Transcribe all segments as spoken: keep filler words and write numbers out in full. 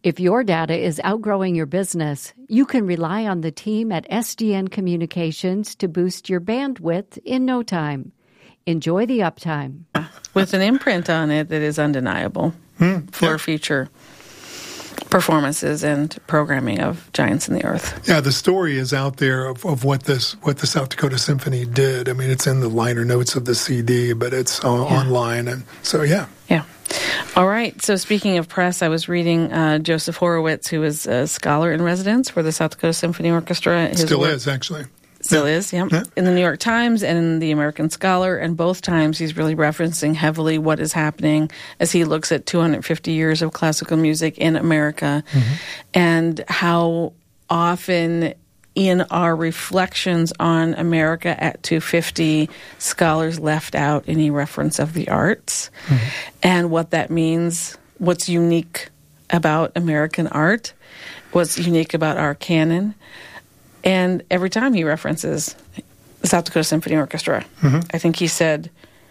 If your data is outgrowing your business, you can rely on the team at S D N Communications to boost your bandwidth in no time. Enjoy the uptime. With an imprint on it that is undeniable mm, for yeah. future performances and programming of Giants in the Earth. Yeah, the story is out there of, of what this what the South Dakota Symphony did. I mean, it's in the liner notes of the C D, but it's uh, yeah. online. And so, yeah. Yeah. All right. So speaking of press, I was reading uh, Joseph Horowitz, who is a scholar in residence for the South Dakota Symphony Orchestra. His Still work, is, actually. Still yeah. is, yeah. yeah. In the New York Times and in the American Scholar, and both times he's really referencing heavily what is happening as he looks at two hundred fifty years of classical music in America mm-hmm. and how often in our reflections on America at two fifty, scholars left out any reference of the arts mm-hmm. and what that means, what's unique about American art, what's unique about our canon. And every time he references the South Dakota Symphony Orchestra, mm-hmm. I think he said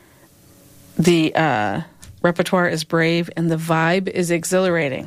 the uh, repertoire is brave and the vibe is exhilarating.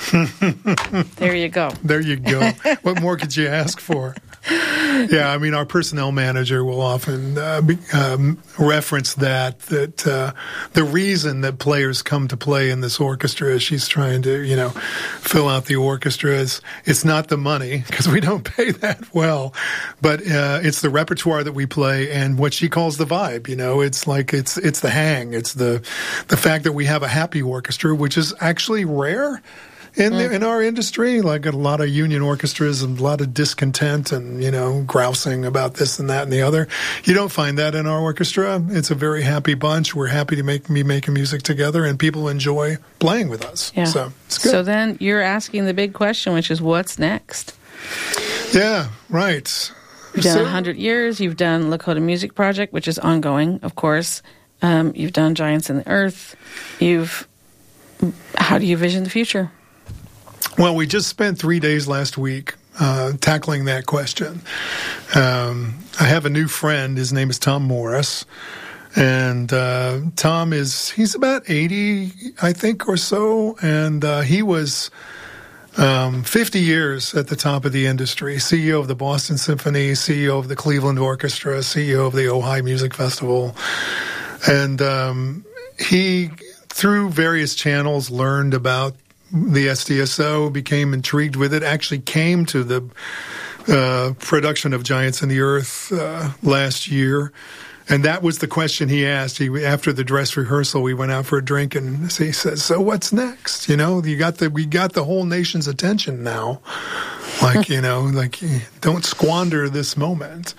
There you go. There you go. What more could you ask for? Yeah, I mean, our personnel manager will often uh, be, um, reference that, that uh, the reason that players come to play in this orchestra as she's trying to, you know, fill out the orchestra is it's not the money, because we don't pay that well, but uh, it's the repertoire that we play and what she calls the vibe. You know, it's like it's it's the hang. It's the the fact that we have a happy orchestra, which is actually rare. In the, in our industry, like a lot of union orchestras and a lot of discontent and, you know, grousing about this and that and the other. You don't find that in our orchestra. It's a very happy bunch. We're happy to make me making music together, and people enjoy playing with us. Yeah. So it's good. So then you're asking the big question, which is what's next? Yeah, right. You've done so, one hundred years. You've done Lakota Music Project, which is ongoing, of course. Um, you've done Giants in the Earth. You've. How do you vision the future? Well, we just spent three days last week uh, tackling that question. Um, I have a new friend. His name is Tom Morris. And uh, Tom is, he's about eighty, I think, or so. And uh, he was um, fifty years at the top of the industry, C E O of the Boston Symphony, C E O of the Cleveland Orchestra, C E O of the Ojai Music Festival. And um, he, through various channels, learned about the S D S O, became intrigued with it, actually came to the uh, production of Giants in the Earth uh, last year. And that was the question he asked. He, after the dress rehearsal, we went out for a drink, and he says, "So what's next? You know, you got the we got the whole nation's attention now. Like, you know, like don't squander this moment."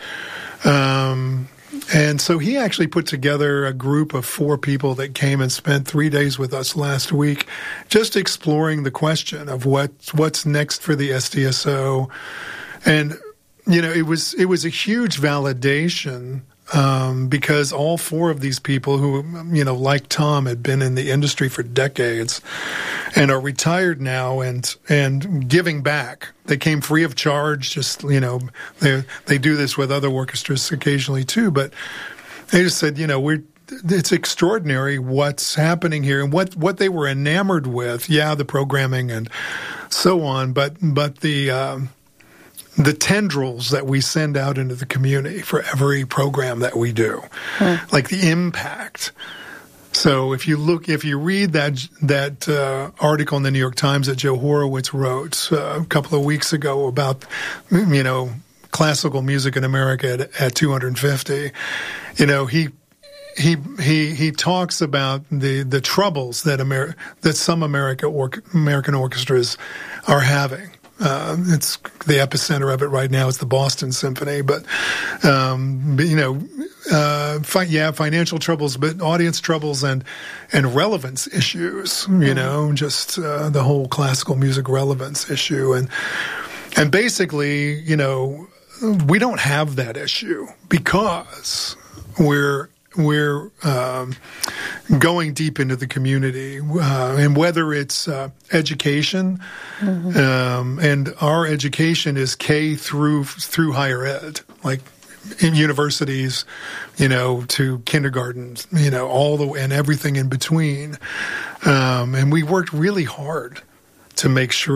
Um, And so he actually put together a group of four people that came and spent three days with us last week, just exploring the question of what what's next for the S D S O. And, you know, it was it was a huge validation um, because all four of these people who, you know, like Tom, had been in the industry for decades and are retired now and and giving back. They came free of charge. Just, you know, they they do this with other orchestras occasionally too. But they just said, you know, we're it's extraordinary what's happening here and what what they were enamored with. Yeah, the programming and so on, but but the um, the tendrils that we send out into the community for every program that we do, hmm. like the impact. So if you look, if you read that that uh, article in the New York Times that Joe Horowitz wrote uh, a couple of weeks ago about, you know, classical music in America at, at two hundred fifty, you know, he he he he talks about the the troubles that Amer- that some America or- American orchestras are having. Uh, it's the epicenter of it right now is the Boston Symphony, but, um, but you know, uh, fi- yeah, financial troubles, but audience troubles and and relevance issues. You know, just uh, the whole classical music relevance issue, and and basically, you know, we don't have that issue because we're. We're um, going deep into the community, uh, and whether it's uh, education, mm-hmm. um, and our education is K through through higher ed, like in universities, you know, to kindergarten, you know, all the and everything in between, um, and we worked really hard to make sure